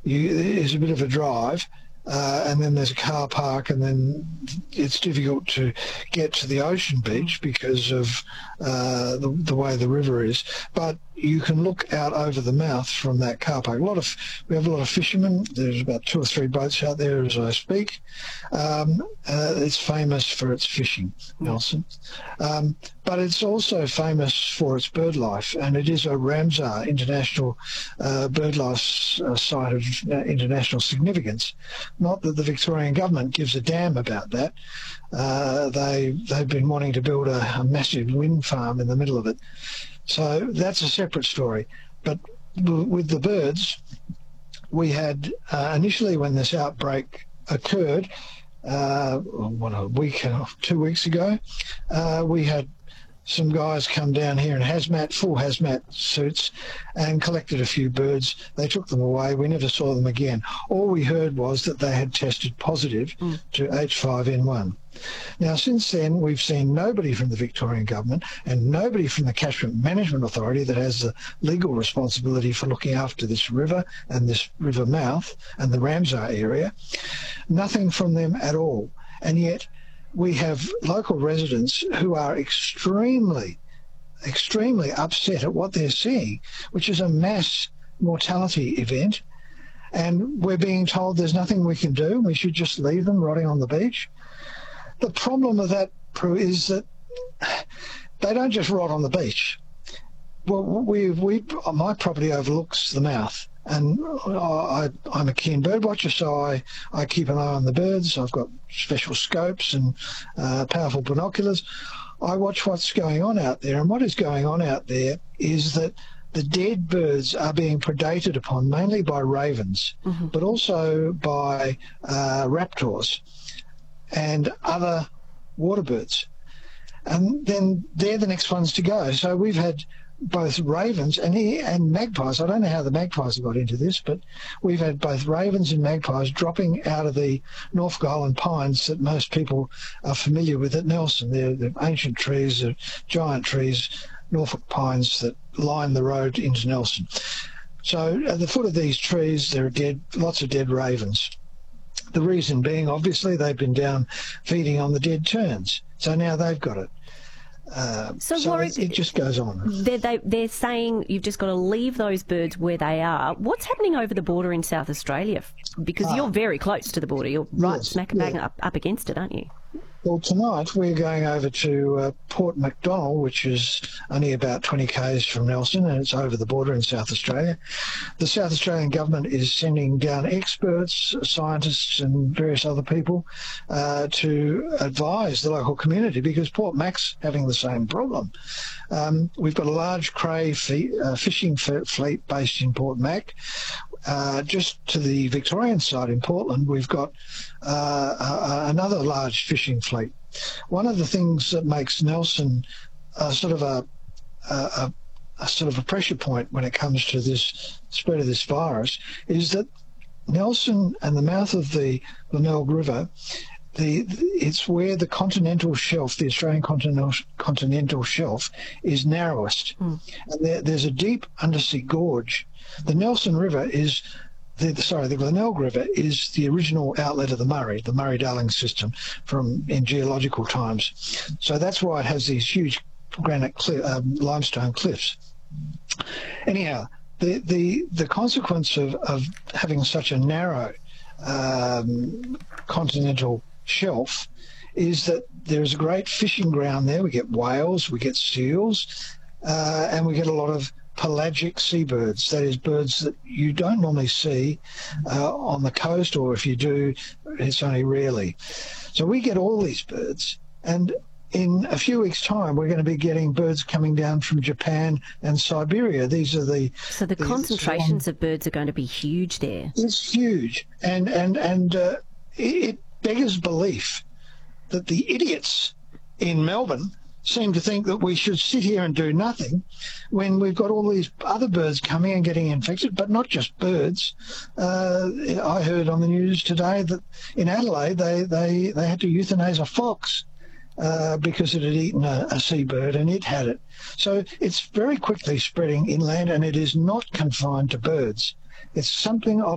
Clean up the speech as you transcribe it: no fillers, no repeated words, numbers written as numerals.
It's a bit of a drive. And then there's a car park, and then it's difficult to get to the ocean beach because of the way the river is. But you can look out over the mouth from that car park. We have a lot of fishermen. There's about 2 or 3 boats out there as I speak. It's famous for its fishing, Nelson. But it's also famous for its bird life, and it is a Ramsar international bird life site of international significance. Not that the Victorian government gives a damn about that. They've been wanting to build a massive wind farm in the middle of it. So that's a separate story. But with the birds, we had initially, when this outbreak occurred, a week, 2 weeks ago, we had some guys come down here in full hazmat suits, and collected a few birds. They took them away. We never saw them again. All we heard was that they had tested positive to H5N1. Now, since then, we've seen nobody from the Victorian government and nobody from the Catchment Management Authority that has the legal responsibility for looking after this river and this river mouth and the Ramsar area. Nothing from them at all. And yet we have local residents who are extremely upset at what they're seeing, which is a mass mortality event. And we're being told there's nothing we can do. We should just leave them rotting on the beach. The problem with that, Prue, is that they don't just rot on the beach. Well, my property overlooks the mouth, and I'm a keen bird watcher, so I keep an eye on the birds. I've got special scopes and powerful binoculars. I watch what's going on out there, and what is going on out there is that the dead birds are being predated upon mainly by ravens, but also by raptors and other water birds. And then they're the next ones to go. So we've had both ravens and magpies. I don't know how the magpies got into this, but we've had both ravens and magpies dropping out of the Norfolk Island pines that most people are familiar with at Nelson. They're ancient trees, they're giant trees, Norfolk pines that line the road into Nelson. So at the foot of these trees, there are lots of dead ravens. The reason being, obviously, they've been down feeding on the dead terns. So now they've got it. So Warwick, it just goes on. They're saying you've just got to leave those birds where they are. What's happening over the border in South Australia? Because you're very close to the border. You're right smack bang up against it, aren't you? Well, tonight we're going over to Port Macdonnell, which is only about 20 k's from Nelson, and it's over the border in South Australia. The South Australian government is sending down experts, scientists and various other people to advise the local community, because Port Mac's having the same problem. We've got a large cray fishing fleet based in Port Mac. Just to the Victorian side in Portland, we've got another large fishing fleet. One of the things that makes Nelson sort of a pressure point when it comes to this spread of this virus is that Nelson and the mouth of the Glenelg River, it's where the continental shelf, the Australian continental shelf, is narrowest. And there's a deep undersea gorge. The Nelson River is the Glenelg River is the original outlet of the Murray-Darling system in geological times. So that's why it has these huge granite limestone cliffs. Anyhow, the consequence of having such a narrow continental shelf is that there's a great fishing ground there. We get whales, we get seals, and we get a lot of pelagic seabirds, that is, birds that you don't normally see on the coast, or if you do, it's only rarely. So we get all these birds, and in a few weeks' time, we're going to be getting birds coming down from Japan and Siberia. These are So the concentrations of birds are going to be huge there. It's huge, and it beggars belief that the idiots in Melbourne seem to think that we should sit here and do nothing when we've got all these other birds coming and getting infected, but not just birds. I heard on the news today that in Adelaide they had to euthanize a fox because it had eaten a seabird and it had it. So it's very quickly spreading inland, and it is not confined to birds. It's something of